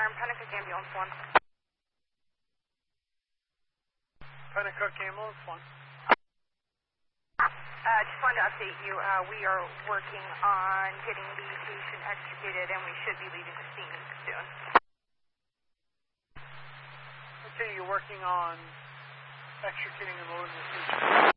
alarm, Pennacook Ambulance 1. Pennacook Ambulance 1. Just wanted to update you. We are working on getting the patient extricated, and we should be leaving the scene soon. Okay, you're working on extricating and loading the patient.